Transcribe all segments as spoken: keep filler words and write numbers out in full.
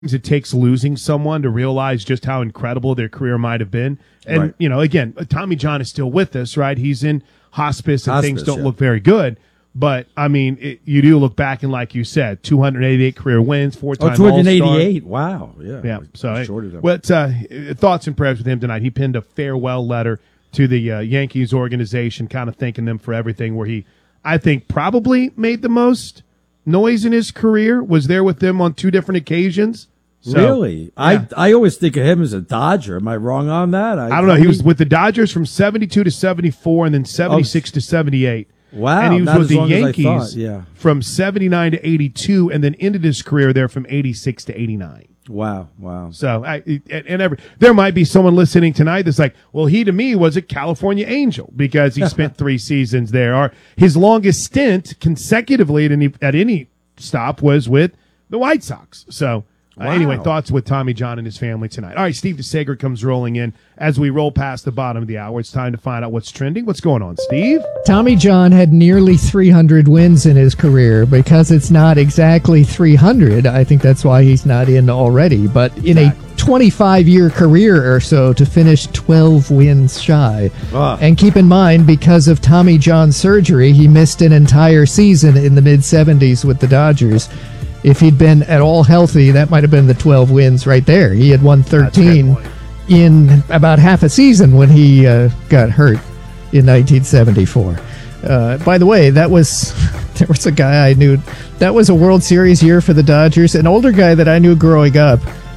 it takes losing someone to realize just how incredible their career might have been. And, right. you know, again, Tommy John is still with us, right? He's in hospice and Hospice, things don't yeah. look very good. But, I mean, it, you do look back and, like you said, two hundred eighty-eight career wins, four-time Oh, two hundred All-Star. eighty-eight. Wow. Yeah. Yeah. So, hey, short of them. what's uh, thoughts and prayers with him tonight? He penned a farewell letter to the uh, Yankees organization, kind of thanking them for everything, where he, I think, probably made the most noise in his career, was there with them on two different occasions. So, really? yeah. I I always think of him as a Dodger. Am I wrong on that? I don't know. He was with the Dodgers from seventy-two to seventy-four and then seventy-six oh, to seventy-eight. Wow. And he was not with as the long as I Yankees thought, yeah. from seventy-nine to eighty-two and then ended his career there from eighty-six to eighty-nine. Wow. Wow. So, I, and, and every, there might be someone listening tonight that's like, well, he to me was a California Angel because he spent three seasons there. Or his longest stint consecutively at any, at any stop was with the White Sox. So, uh, Wow. anyway, thoughts with Tommy John and his family tonight. All right, Steve DeSager comes rolling in as we roll past the bottom of the hour. It's time to find out what's trending. What's going on, Steve? Tommy John had nearly three hundred wins in his career. Because it's not exactly three hundred, I think that's why he's not in already. But in Exactly. a twenty-five-year career or so, to finish twelve wins shy. Ah. And keep in mind, because of Tommy John surgery, he missed an entire season in the mid-seventies with the Dodgers. If he'd been at all healthy, that might have been the twelve wins right there. He had won thirteen in about half a season when he uh, got hurt in nineteen seventy-four. Uh, by the way, that was there was a guy I knew. That was a World Series year for the Dodgers. An older guy that I knew growing up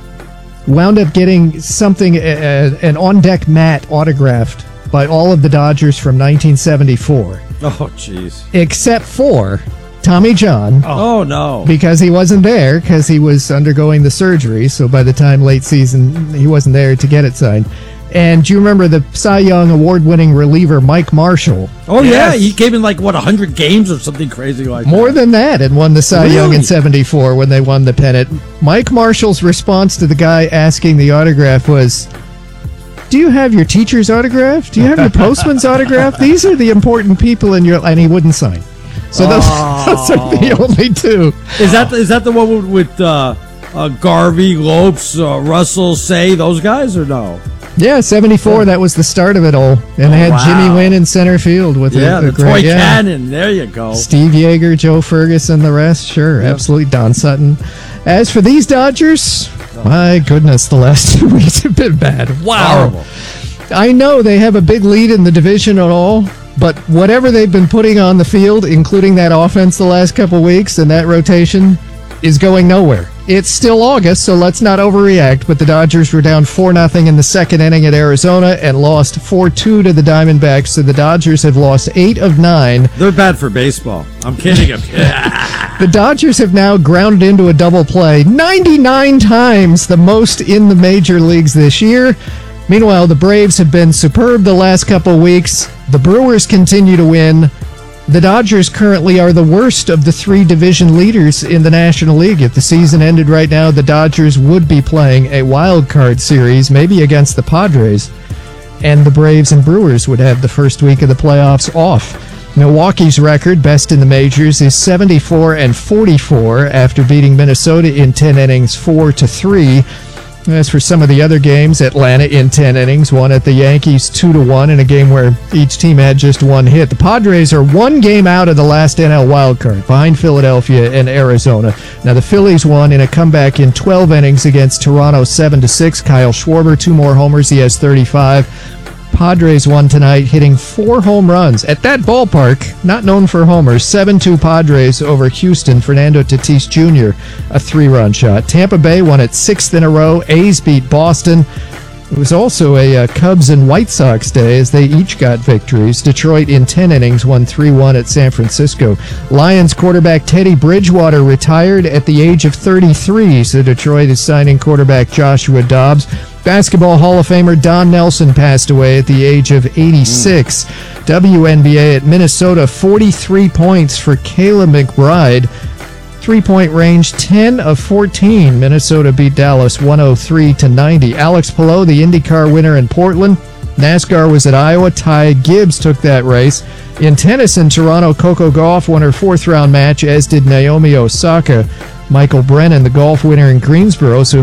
wound up getting something, uh, an on-deck mat autographed by all of the Dodgers from nineteen seventy-four. Oh, jeez. Except for Tommy John. Oh, no. Because he wasn't there, because he was undergoing the surgery, so by the time late season, he wasn't there to get it signed. And do you remember the Cy Young award-winning reliever Mike Marshall? Oh, Yes. yeah. He came in like, what, one hundred games or something crazy like More that. than that, and won the Cy Young Really? in seventy-four when they won the pennant. Mike Marshall's response to the guy asking the autograph was, do you have your teacher's autograph? Do you have your postman's autograph? These are the important people in your... And he wouldn't sign. So those, those are the only two. Is that the, is that the one with, with uh, uh, Garvey, Lopes, uh, Russell, Say, those guys, or no? Yeah, seventy-four, that was the start of it all. And they had wow. Jimmy Wynn in center field with Yeah, a, a the great, toy yeah. cannon. There you go. Steve Yeager, Joe Ferguson, the rest, sure, Yep. absolutely. Don Sutton. As for these Dodgers, my goodness, the last two weeks have been bad. Wow. Horrible. I know they have a big lead in the division at all, but whatever they've been putting on the field, including that offense the last couple weeks and that rotation, is going nowhere. It's still August, so let's not overreact, but the Dodgers were down four nothing in the second inning at Arizona and lost four two to the Diamondbacks, so the Dodgers have lost eight of nine. They're bad for baseball. I'm kidding. The Dodgers have now grounded into a double play ninety-nine times, the most in the major leagues this year. Meanwhile, the Braves have been superb the last couple weeks. The Brewers continue to win. The Dodgers currently are the worst of the three division leaders in the National League. If the season ended right now, the Dodgers would be playing a wild card series, maybe against the Padres, and the Braves and Brewers would have the first week of the playoffs off. Milwaukee's record, best in the majors, is seventy-four and forty-four after beating Minnesota in ten innings, four to three. As for some of the other games, Atlanta in ten innings won at the Yankees two to one in a game where each team had just one hit. The Padres are one game out of the last N L wildcard, behind Philadelphia and Arizona. Now the Phillies won in a comeback in twelve innings against Toronto seven to six. Kyle Schwarber, two more homers, he has thirty-five. Padres won tonight, hitting four home runs at that ballpark, not known for homers. seven two Padres over Houston. Fernando Tatis Junior, a three-run shot. Tampa Bay won its sixth in a row. A's beat Boston. It was also a uh, Cubs and White Sox day as they each got victories. Detroit in ten innings won three one at San Francisco. Lions quarterback Teddy Bridgewater retired at the age of thirty-three, so Detroit is signing quarterback Joshua Dobbs. Basketball Hall of Famer Don Nelson passed away at the age of eighty-six. Mm. W N B A at Minnesota, forty-three points for Kayla McBride. Three-point range, ten of fourteen. Minnesota beat Dallas one oh three to ninety. Alex Palou, the IndyCar winner in Portland. NASCAR was at Iowa. Ty Gibbs took that race. In tennis in Toronto, Coco Gauff won her fourth-round match, as did Naomi Osaka. Michael Brennan, the golf winner in Greensboro. So